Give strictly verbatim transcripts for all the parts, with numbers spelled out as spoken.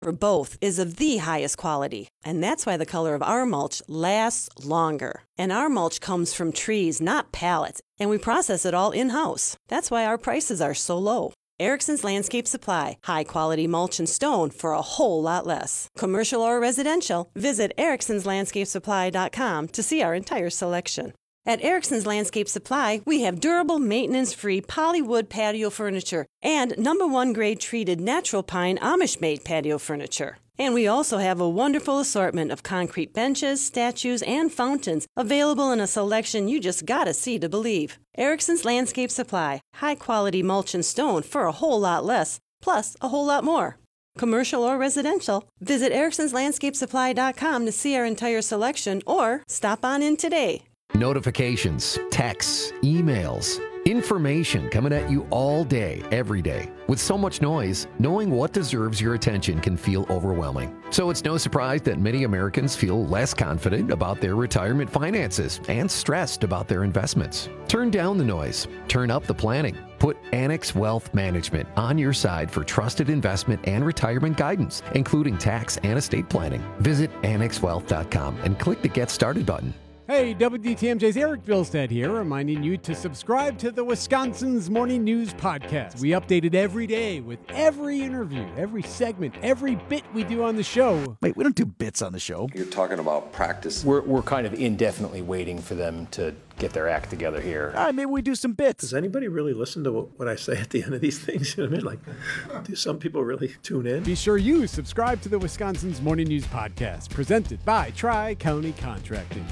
or both, is of the highest quality. And that's why the color of our mulch lasts longer. And our mulch comes from trees, not pallets, and we process it all in-house. That's why our prices are so low. Erickson's Landscape Supply. High-quality mulch and stone for a whole lot less. Commercial or residential, visit ericksons landscape supply dot com to see our entire selection. At Erickson's Landscape Supply, we have durable, maintenance-free polywood patio furniture and number one grade treated natural pine Amish-made patio furniture. And we also have a wonderful assortment of concrete benches, statues, and fountains available in a selection you just gotta see to believe. Erickson's Landscape Supply. High-quality mulch and stone for a whole lot less, plus a whole lot more. Commercial or residential, visit ericksons landscape supply dot com to see our entire selection or stop on in today. Notifications, texts, emails, information coming at you all day, every day. With so much noise, knowing what deserves your attention can feel overwhelming. So it's no surprise that many Americans feel less confident about their retirement finances and stressed about their investments. Turn down the noise. Turn up the planning. Put Annex Wealth Management on your side for trusted investment and retirement guidance, including tax and estate planning. Visit annex wealth dot com and click the Get Started button. Hey, W D T M J's Eric Bilstead here, reminding you to subscribe to the Wisconsin's Morning News Podcast. We update it every day with every interview, every segment, every bit we do on the show. Wait, we don't do bits on the show. You're talking about practice. We're, we're kind of indefinitely waiting for them to get their act together here. All right, maybe we do some bits. Does anybody really listen to what I say at the end of these things? You know what I mean? Like, do some people really tune in? Be sure you subscribe to the Wisconsin's Morning News Podcast, presented by Tri-County Contracting.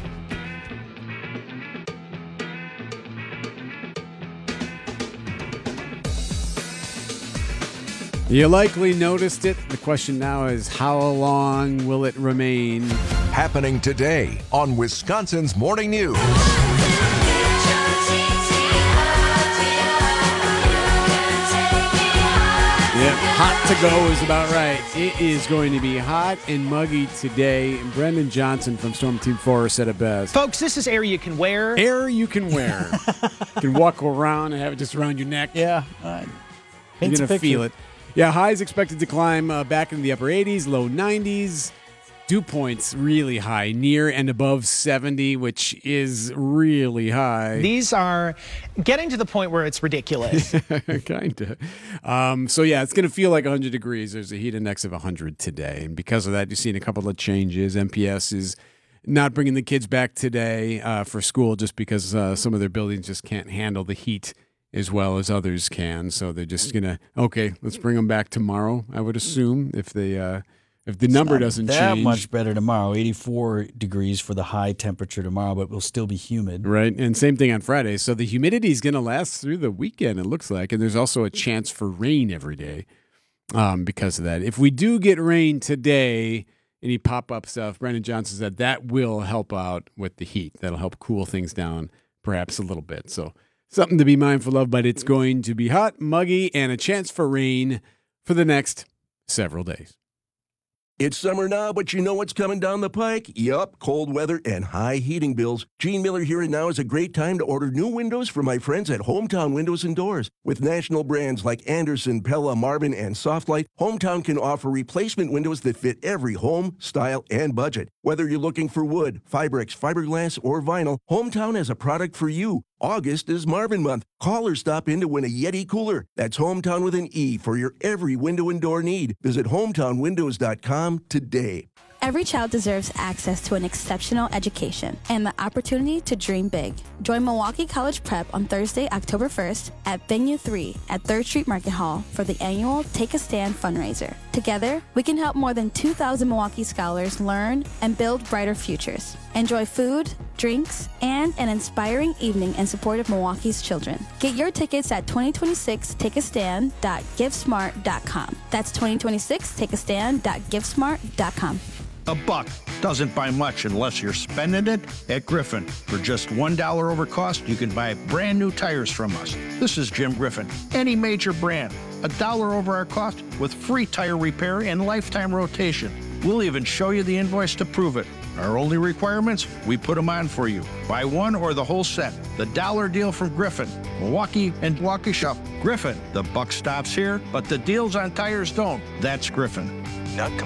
You likely noticed it. The question now is, how long will it remain? Happening today on Wisconsin's Morning News. Yep, hot to go is about right. It is going to be hot and muggy today. Brendan Johnson from Storm Team four said it best. Folks, this is air you can wear. Air you can wear. You can walk around and have it just around your neck. Yeah. Uh, You're going to feel it. Yeah, highs expected to climb uh, back in the upper eighties, low nineties. Dew points really high, near and above seventy, which is really high. These are getting to the point where it's ridiculous. kind of. Um, so, yeah, it's going to feel like one hundred degrees. There's a heat index of one hundred today. And because of that, you've seen a couple of changes. M P S is not bringing the kids back today uh, for school just because uh, some of their buildings just can't handle the heat as well as others can. So they're just going to, okay, let's bring them back tomorrow, I would assume, if they uh, if the it's number not doesn't that change. much better tomorrow. eighty-four degrees for the high temperature tomorrow, but it will still be humid. Right, and same thing on Friday. So the humidity is going to last through the weekend, it looks like, and there's also a chance for rain every day um, because of that. If we do get rain today, any pop-up stuff, Brendan Johnson said that will help out with the heat. That'll help cool things down perhaps a little bit. So something to be mindful of, but it's going to be hot, muggy, and a chance for rain for the next several days. It's summer now, but you know what's coming down the pike? Yup, cold weather and high heating bills. Gene Miller here, and now is a great time to order new windows from my friends at Hometown Windows and Doors. With national brands like Anderson, Pella, Marvin, and Softlight, Hometown can offer replacement windows that fit every home, style, and budget. Whether you're looking for wood, Fibrex, fiberglass, or vinyl, Hometown has a product for you. August is Marvin month. Call or stop in to win a Yeti cooler. That's Hometown with an E for your every window and door need. Visit hometown windows dot com today. Every child deserves access to an exceptional education and the opportunity to dream big. Join Milwaukee College Prep on Thursday, October first at Venue three at third Street Market Hall for the annual Take a Stand fundraiser. Together, we can help more than two thousand Milwaukee scholars learn and build brighter futures. Enjoy food, drinks, and an inspiring evening in support of Milwaukee's children. Get your tickets at twenty twenty-six take a stand dot give smart dot com. That's twenty twenty-six take a stand dot give smart dot com. A buck doesn't buy much unless you're spending it at Griffin. For just one dollar over cost, you can buy brand new tires from us. This is Jim Griffin. Any major brand, a dollar over our cost with free tire repair and lifetime rotation. We'll even show you the invoice to prove it. Our only requirements, we put them on for you. Buy one or the whole set. The dollar deal from Griffin. Milwaukee and Waukesha. Griffin. The buck stops here, but the deals on tires don't. That's Griffin. Not